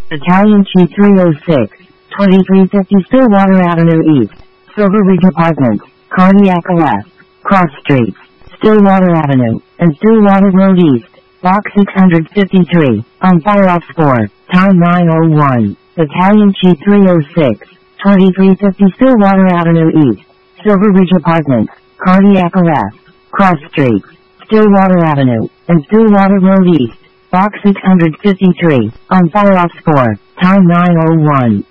Italian Key 306, 2350 Stillwater Avenue East, Silver Ridge Apartments, Cardiac Left, Cross Streets, Stillwater Avenue, and Stillwater Road East, Box 653, on file ops 4, time 9:01. Italian Key 306, 2350 Stillwater Avenue East, Silver Ridge Apartments, Cardiac Left, Cross Streets, Stillwater Avenue, and Stillwater Road East, Box 653, on file ops 4, time 9:01.